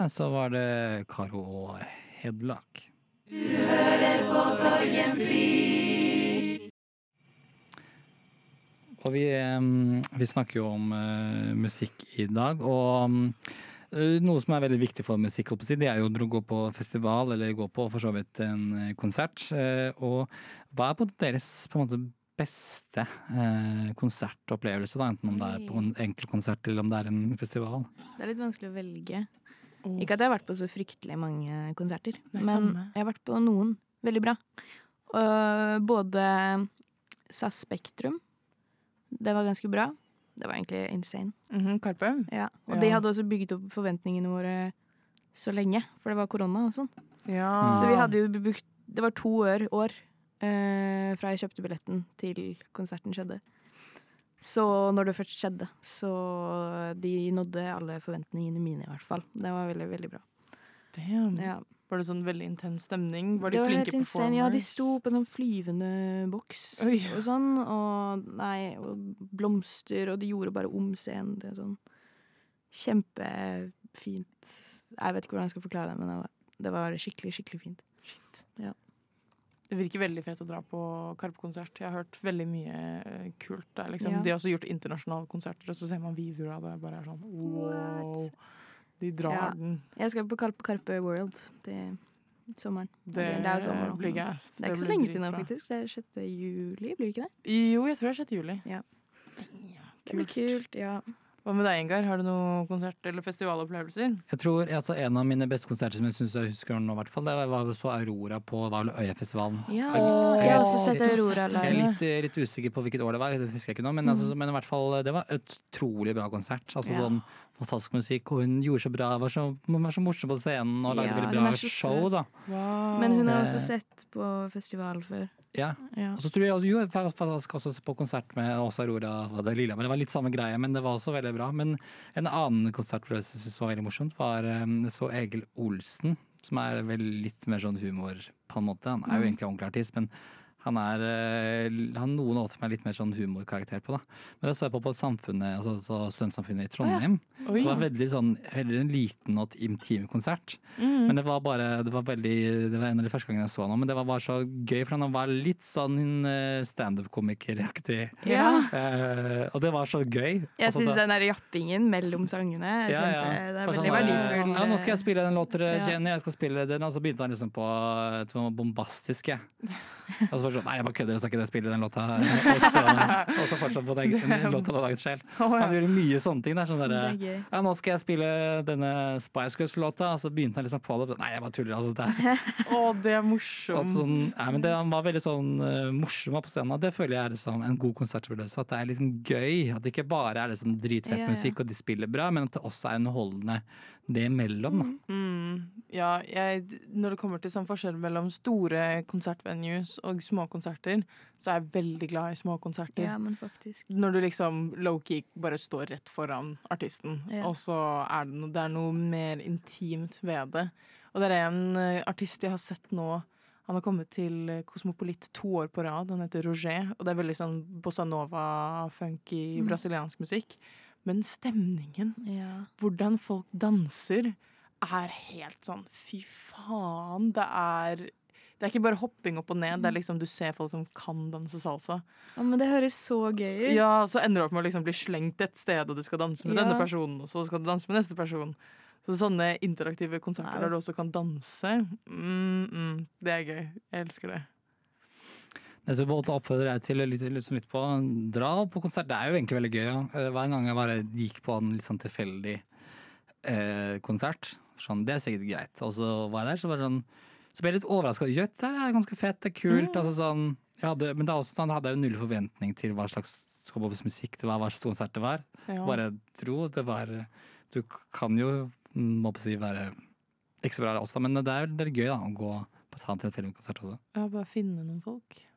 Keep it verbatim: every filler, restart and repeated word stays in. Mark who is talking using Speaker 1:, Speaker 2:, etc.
Speaker 1: Så var det Karo og Hedlak.
Speaker 2: Du hører på Sorgenfri.
Speaker 1: Og vi, vi snakker jo om uh, musikk i dag, og uh, noe som er veldig viktig for musikk, det er jo å gå på festival, eller gå på for så vidt en konsert. Uh, og hva er på deres på en måte beste uh, konsertopplevelse, da? Enten om det er på en enkel konsert, eller om det er en festival?
Speaker 3: Det er litt vanskelig å velge.
Speaker 2: Oh.
Speaker 3: Ikke at jeg har vært på så fryktelig mange konserter,
Speaker 2: men
Speaker 3: samme. Jeg har vært på noen veldig bra. Uh, både S A S Spektrum, det var ganske bra. Det var egentlig insane.
Speaker 2: Mm-hmm, Karpe?
Speaker 3: Ja, og
Speaker 2: ja.
Speaker 3: de hadde også bygget opp forventningene våre så lenge, for det var korona og sånn.
Speaker 2: Ja.
Speaker 3: Så vi hadde jo brukt, det var to år, år uh, fra jeg kjøpte billetten til konserten skjedde. Så når det først skjedde, så de nådde alle forventningene mine i hvert fall. Det var veldig, veldig bra.
Speaker 2: Damn.
Speaker 3: Ja.
Speaker 2: Var det sånn veldig intens stemning? Var de
Speaker 3: det var
Speaker 2: flinke
Speaker 3: helt insane. Ja, de
Speaker 2: performers?
Speaker 3: sto på en sånn flyvende boks
Speaker 2: Oi.
Speaker 3: og sånn, og nei, og blomster, og de gjorde bare om scenen. Det er sånn kjempefint. Jeg vet ikke hvordan jeg skal forklare det, men det var, det var skikkelig, skikkelig fint.
Speaker 2: Shit.
Speaker 3: Ja.
Speaker 2: Det virker veldig fett å dra på Karpe-konsert. Jeg har hørt veldig mye kult der, liksom.
Speaker 3: Ja.
Speaker 2: De har også gjort internasjonale konserter, og så ser man videoer av det, bare er sånn, wow.
Speaker 3: What?
Speaker 2: De drar
Speaker 3: Ja.
Speaker 2: den.
Speaker 3: Jeg skal på Karpe, Karpe World til sommeren.
Speaker 2: Det,
Speaker 3: Eller, det er jo sommer nå.
Speaker 2: blir gassed.
Speaker 3: Det er ikke så
Speaker 2: blir
Speaker 3: lenge til nå,
Speaker 2: dritbra.
Speaker 3: faktisk. Det er sjette juli, blir det ikke det?
Speaker 2: Jo, jeg tror det er sjette juli.
Speaker 3: Ja.
Speaker 2: Ja,
Speaker 3: Det blir kult, ja.
Speaker 2: Hva med deg, Ingar? Har du noen konsert- eller festivalopplevelser?
Speaker 1: Jeg tror altså, en av mine beste konserter som jeg synes jeg husker nå, i hvert fall, det var jo så Aurora på var vel Øyafestivalen.
Speaker 3: Ja,
Speaker 1: Jeg-
Speaker 3: jeg har også
Speaker 2: Åh,
Speaker 3: sett
Speaker 2: du har
Speaker 3: Aurora
Speaker 2: sett det.
Speaker 1: Jeg er
Speaker 3: live.
Speaker 1: litt, litt usikker på hvilket år det var, det husker jeg ikke nå, men, altså, men i hvert fall, det var et utrolig bra konsert. Altså
Speaker 3: Ja.
Speaker 1: sånn fantastisk musikk, og hun gjorde så bra, var så, hun var så morsom på scenen og lagde
Speaker 3: Ja,
Speaker 1: veldig
Speaker 3: hun
Speaker 1: bra
Speaker 3: er så
Speaker 1: show,
Speaker 3: søt.
Speaker 1: da.
Speaker 2: Wow.
Speaker 3: Men hun har
Speaker 1: Eh.
Speaker 3: også sett på festival før.
Speaker 1: Ja.
Speaker 3: Ja.
Speaker 1: Og så tror jeg også, jo, jeg var faktisk også på konsert med også Aurora, var det Lilla, men det var litt samme greie, men det var også veldig bra. Men en annen konsertopplevelse jeg synes var veldig morsomt, var um, så Egil Olsen, som er vel litt mer sånn humor på en måte. Han er jo
Speaker 3: Mm.
Speaker 1: egentlig ordentlig artist, men han er uh, han noen åter meg litt mer sånn humorkarakter på, da. Men det så jeg på på samfunnet, altså så studentsamfunnet i Trondheim.
Speaker 2: Oi.
Speaker 1: Så det var veldig sånn, veldig en liten og intim konsert.
Speaker 2: Mm.
Speaker 1: Men det var bare, det var veldig, det var en av de første gangene jeg så han, men det var bare så gøy, for han var litt sånn eh, stand-up-komikeraktig.
Speaker 3: Ja.
Speaker 1: Eh, og det var så gøy.
Speaker 3: Jeg
Speaker 1: Altså,
Speaker 3: syns
Speaker 1: det-
Speaker 3: den der jappingen mellom sangene er
Speaker 1: Ja, ja.
Speaker 3: kjempe, det er
Speaker 1: Bare
Speaker 3: veldig
Speaker 1: sånn,
Speaker 3: verdifull.
Speaker 1: Ja, nå skal jeg spille den låten,
Speaker 3: Ja.
Speaker 1: Jenny, jeg skal spille den, og så begynte han liksom på jeg tror han var bombastisk, jeg. Og så var det sånn, nei, jeg bare kødder, jeg skal ikke spille den låta. Og så, og så fortsatt på den, den låta han har laget selv.
Speaker 2: Å, ja.
Speaker 1: Han gjorde mye sånne ting der, sånn der,
Speaker 3: Det er gøy.
Speaker 1: ja, nå skal jeg spille denne Spice Girls-låta, og så begynte han liksom på det. Nei, jeg bare tuller, altså. Det er,
Speaker 2: Å, det er morsomt.
Speaker 1: at sånn, nei, men det, han var veldig sånn uh, morsom på scenen, og det føler jeg er liksom en god konsertopplevelse. At det er liksom gøy. At det ikke bare er liksom dritfett
Speaker 3: Ja, ja.
Speaker 1: musikk, og de spiller bra, men at det også er underholdende det imellom. Da.
Speaker 2: Mm, ja, jeg, når det kommer til sånn forskjell mellom store konsertvenues og små konserter, så er jeg veldig glad i små konserter.
Speaker 3: Ja, men faktisk.
Speaker 2: Når du liksom low-key bare står rett foran artisten,
Speaker 3: Ja.
Speaker 2: og så er det, no, det er noe mer intimt ved det. Og det er en uh, artist jeg har sett nå, han har kommet til Kosmopolit to år på rad, han heter Roger, og det er veldig sånn bossa nova-funky
Speaker 3: Mm.
Speaker 2: brasiliansk musikk. Men stemningen,
Speaker 3: Ja.
Speaker 2: hvordan folk danser, er helt sånn, fy faen, det er... Det er ikke bare hopping opp og ned, det er liksom du ser folk som kan danse salsa.
Speaker 3: Å, men det høres så gøy ut.
Speaker 2: Ja, så ender du opp med å liksom bli slengt et sted, og du skal danse med
Speaker 3: Ja.
Speaker 2: denne personen, og så skal du danse med neste person. Så sånne interaktive konserter
Speaker 3: Wow.
Speaker 2: der du også kan danse, mm, mm, det er gøy. Jeg elsker det.
Speaker 1: Jeg så både oppfordrer deg til å lytte lytte litt på dra på konsert. Det er jo egentlig veldig gøy. Ja. Eh, Hver gang jeg bare gikk på en litt sånn tilfeldig eh, konsert, sånn, det er sikkert greit. Og så var jeg der, så var det sånn så ble jeg litt overrasket. Jøtt, det er ganske fett, det er kult. Altså, sånn, jeg hadde, men det er også sånn, hadde jeg jo null forventning til hva slags musikk det var, hva slags konsert det var.
Speaker 2: Ja.
Speaker 1: Bare tro det var Du kan jo, må på si, være ikke så bra også, men det er, det er gøy da, å gå på ta en tilfeldig konsert også.
Speaker 2: Ja, bare finne noen folk.